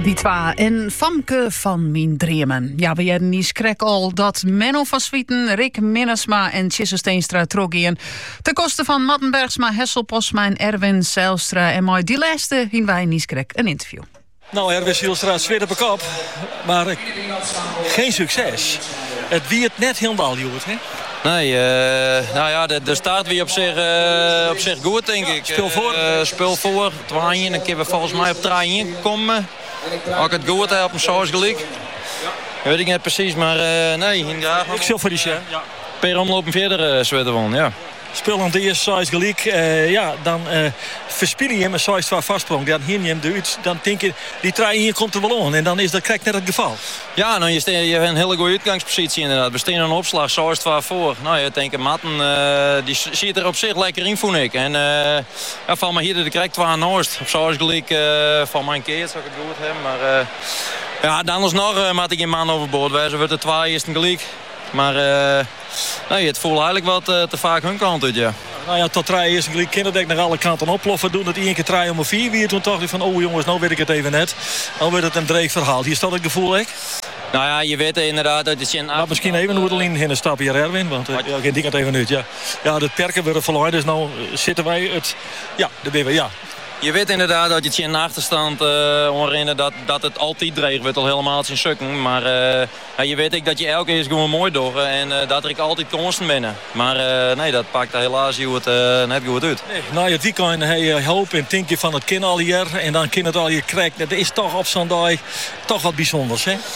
Die twa en Famke van mijn Dreamen. Ja, we hadden niet skrek al dat Menno van Swieten, Rick Minnesma en Tjisse Steenstra trogien. Ten koste van Matten Bergsma, Hessel Posma en Erwin Zijlstra. En mooi die laatste hien wij niet skrek een interview. Nou, Erwin Zijlstra zweet op de kop, maar geen succes. Het wie het net helemaal joert, hè? Nee, nou ja, de start weer op zich goed, denk ik. Speel voor, 2-1, dan kunnen we volgens mij op 3-1 komen. Als ik het goed heb, op een zoals gelijk. Weet ik niet precies, maar nee. Ik zal voor die share. Ja. Per omloop verder zweten van, ja. Speel aan de eerste 6 gelijk, dan verspil je hem een 6 vastsprong. Dan hier je hem eruit, dan denk je, die 3-1 komt er wel aan. En dan is dat krijgt net het geval. Ja, nou, je hebt een hele goede uitgangspositie inderdaad. We staan een opslag, 6-2 voor. Nou, je denkt, Matten, die ziet er op zich lekker in, vond ik. En ja, van mij hier, de krijgt 2 noost. Op 6 gelijk, van mijn keer, zou ik het goed hebben. Maar ja, dan alsnog maak ik een man overboord. Wij zijn de 2 eerste gelijk. Maar nee, het voelt eigenlijk wat te vaak hun kant uit, ja. Nou ja, tot 3 eerste gelijk kinderdek naar alle kanten oploffen. Doen het 1 keer 3 om 4. Wie toen dacht ik van, oh jongens, nou weet ik het even net. Nou werd het een dreig verhaal. Hier staat het gevoel, hè? Nou ja, je weet inderdaad dat het je... Maar misschien even hoe in een stap hier, Erwin. Want geen ding het even uit, ja. Ja, het perken wordt verloren. Dus nou zitten wij het... Ja, de BW, ja. Je weet inderdaad dat je in de achterstand onrennen dat het altijd dreig wordt, al helemaal zijn sukken. Maar je weet ook dat je elke keer gewoon mooi doet en dat ik altijd constant ben. Maar nee, dat pakt helaas net goed uit. Nee, nou, het weekend hoop en denk je van het kind al hier en dan kind het al je krijgt. Dat is toch op zo'n dag toch wat bijzonders, hè?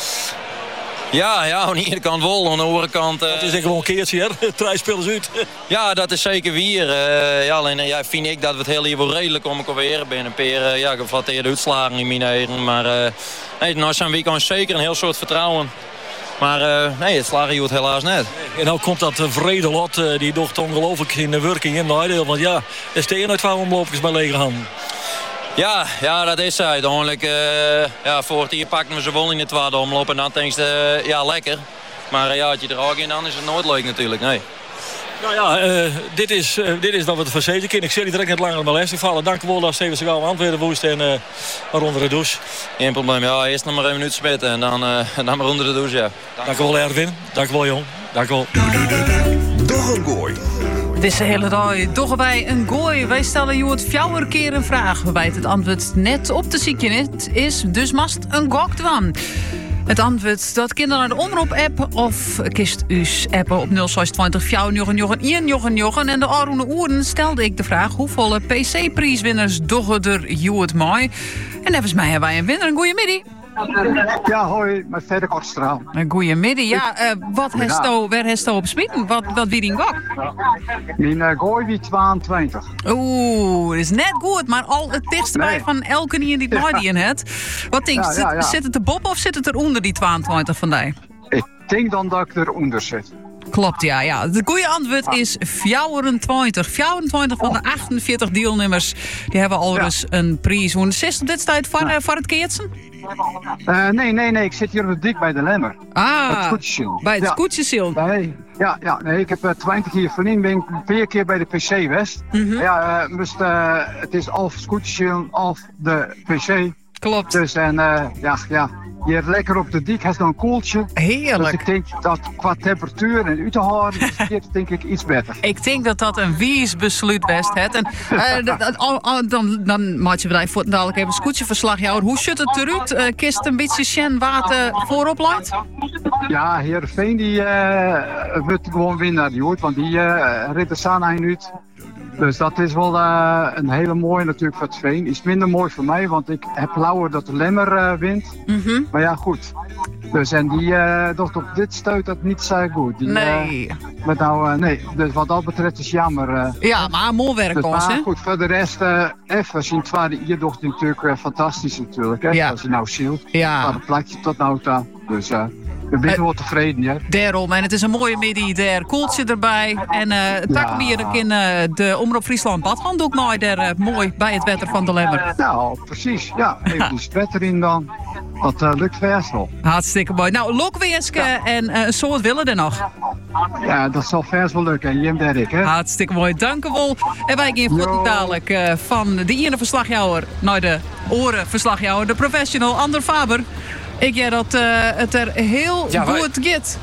Ja, aan de ene kant wel, aan de andere kant... Het is gewoon een keertje, hè? 3 spelers uit. Ja, dat is zeker weer. Ja, alleen vind ik dat we het heel hier wel redelijk om elkaar weer binnen. Een paar gevatteerde uitslagen in mijn eigen. Maar nee, nou zijn weekend zeker een heel soort vertrouwen. Maar nee, het slagen je het helaas net. En nou komt dat vrede lot, die docht ongelooflijk in de werking in de uitdeel. Want ja, er staan uit 2 omloopjes bij lege handen. Ja, dat is uiteindelijk. Voor het hier pakken we ze wel in de 2e omloop en dan denk je, ja, lekker. Maar ja, als je er ook in, dan is het nooit leuk natuurlijk, nee. Nou ja, dit is dat we het verzekeren kunnen. Ik zie die direct net langer op mijn lijst vallen. Dank u wel dat Steven zich al Antwerpen woest en maar onder de douche. Geen probleem, ja, eerst nog maar 1 minuut spitten en dan maar onder de douche, ja. Dank u wel, Erwin. Dank u wel, jong. Dank u wel. Doch een gooi. Deze hele dag doggen wij een gooi. Wij stellen je het 4 keer een vraag. Waarbij het antwoord net op de ziekje is. Dus mast een gok dwan. Het antwoord dat kinderen naar de omroep-app of kist us appen op 0620 499 en de Aroene Oeren stelde ik de vraag hoeveel PC-prijswinners doggen er Joet mooi. En even mij hebben wij een winnaar. Een goeie middag. Ja, hoi, met Verder Kortstraal. Een goeie middag. Ja, waar heeft je op spieken? Wat wie die gok? Mijn gooi wie 22. Oeh, dat is net goed, maar al het dichtst bij van elke die het nooit in het. Wat denk je, zit het erboven of zit het eronder die 22 van die? Ik denk dan dat ik eronder zit. Klopt, ja. De goede antwoord is 24. 24 van de 48 deelnemers. Die hebben al eens een prijs. Hoe is het op dit tijd voor het keertsen? Nee. Ik zit hier op het dik bij de Lemmer. Bij het Scootjesziel. Nee, ik heb 20 jaar verdiend. Ben ik 4 keer bij de PC West. Mm-hmm. Ja, dus het is of Scootjesziel of de PC. Klopt. Dus je hebt lekker op de dik, heeft dan een koeltje. Heerlijk. Dus ik denk dat qua temperatuur en uit te houden is dit denk ik iets beter. Ik denk dat dat een wies besluit best het. En dan maak je bij voor dadelijk even een scootjeverslag houden. Hoe zit het eruit? Kist een beetje Sjen water voorop leidt? Ja, Heerenveen die wordt gewoon winnaar, die hoort, want die redt de Sana uit. Dus dat is wel een hele mooie natuurlijk voor het Veen. Iets minder mooi voor mij, want ik heb lauwer dat de Lemmer wint. Mm-hmm. Maar ja, goed. Dus en die docht op dit stuit dat niet zo goed. Nee. Dus wat dat betreft is jammer. Ja, maar mooi werk dus, ons, hè? Maar goed, voor de rest, even zien het hier docht natuurlijk fantastisch natuurlijk. Hè? Ja. Als je nou ziet. Ja. Maar een plakje tot nou toe. Dus ik ben wel tevreden, ja. Daarom, en het is een mooie middag daar. Koeltje erbij. En tak weer in de Omroep Friesland badhanddoek mooi daar mooi bij het wetter van de Lemmer. Nou, precies. Ja, even die spetter in dan. Dat lukt best wel. Hartstikke mooi. Nou, lokweerske en een soort willen er nog. Ja, dat zal vers wel lukken. Jim Derrick, hè? Hartstikke mooi, dank u wel. En wij gaan voort dadelijk van de ene verslagjouwer naar de oren verslagjouwer, de professional Ander Faber. Ik denk dat het er heel goed gaat.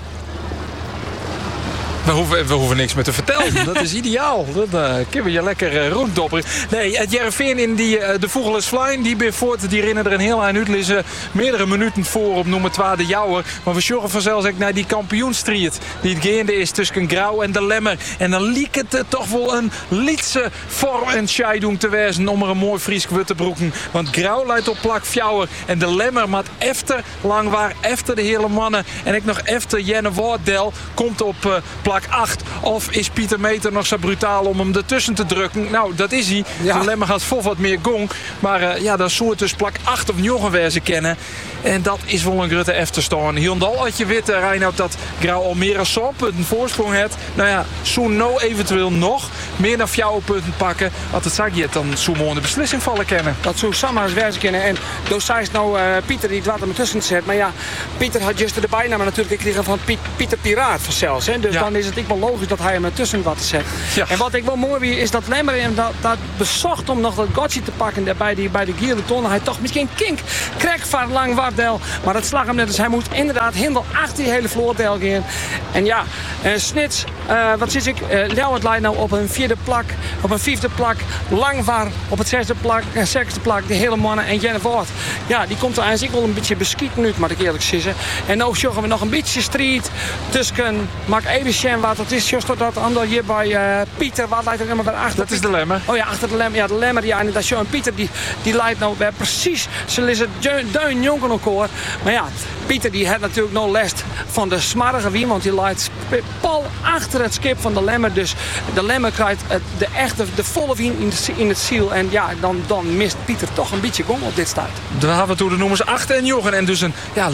We hoeven niks meer te vertellen. Dat is ideaal. Dan kunnen we je lekker ronddopperen. Nee, het Jereveen in de Vogelers Flying, die bij voort, die rennen er een heel eind uit. Liggen meerdere minuten voor op nummer 2 de Jouwer. Maar we zorgen vanzelfs ook naar die kampioenstrijd. Die het gaande is tussen Grauw en de Lemmer. En dan liek het toch wel een lietse vorm en scheidung te wezen om er een mooi Fries wit te broeken. Want Grauw leidt op plak Fjouwer. En de Lemmer, maar efter lang waar, efter de hele mannen. En ik nog efter Jenne Woorddel komt op plak 8. Of is Pieter Meter nog zo brutaal om hem ertussen te drukken? Nou, dat is hij. Ja. De Lemmer gaat vol wat meer gong. Maar dat soort dus plak 8 of 9 wezen kennen. En dat is wel een grote efterstaan. Hiondal had je weten, Reinoud, dat Grauw al meer dan zo'n punten voorsprong heeft. Nou ja, zo'n nou eventueel nog meer dan 4 punten pakken. Als het zag je dan zo'n mooie beslissing vallen kennen. Dat zou Samma's wezen kennen. En toen zei het nou Pieter die het wat er tussen zet. Maar ja, Pieter had juist de bijnaam natuurlijk gekregen van Pieter Piraat vanzelfs. Hè? Dus dan is het ik wel logisch dat hij hem ertussen wat zet. Ja. En wat ik wel mooi vind is dat Lemmer hem dat bezocht om nog dat gotje te pakken bij de Giele Ton. Hij toch misschien kink krijgt van lang Wardel. Maar dat slag hem net. Dus hij moet inderdaad helemaal achter die hele vloerdel gaan. En ja, Snits, wat zie ik? Ljouwert leidt nou op een 4e plak, op een 5e plak. Langvar op het 6e plak, de hele mannen. En Jenne Voort, ja, die komt er eigenlijk wel een beetje beskieten uit, moet ik eerlijk zeggen. En nou zorgen we nog een beetje strijd tussen, maak even zien wat het is. Just dat ander hier bij Pieter, wat leidt er helemaal bij achter? Dat is de Lemmer. Oh ja, achter de Lemmer. Ja, de Lemmer, ja. En dat is Johan Pieter, die leidt nou bij precies, ze is het duin jongen ook hoor. Maar ja, Pieter die had natuurlijk nog last van de smarrige wien, want die leidt pal achter het skip van de Lemmer. Dus de Lemmer krijgt de volle wien in het ziel. En ja, dan mist Pieter toch een beetje gong op dit stuit. Dan hebben we toen de nummers 8 en Jochen. En dus een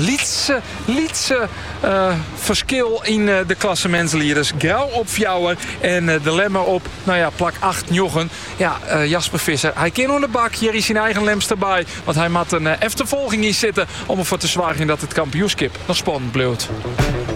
lietse verschil in de klassementsleiders. Grauw op Fjouwer en de Lemmer op, plak 8 Jochen. Ja, Jasper Visser, hij kan onder de bak. Hier is zijn eigen Lems erbij. Want hij moet een eftervolging niet zitten om ervoor te zwagen dat het kampioenschap nog spannend blijft.